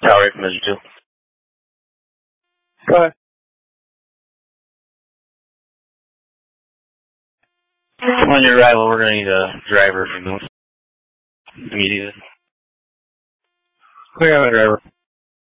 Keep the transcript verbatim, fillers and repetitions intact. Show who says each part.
Speaker 1: Tower eight from Measure two.
Speaker 2: Go ahead.
Speaker 1: On your arrival, we're going to need a driver from north. Immediately.
Speaker 2: Clear out my driver.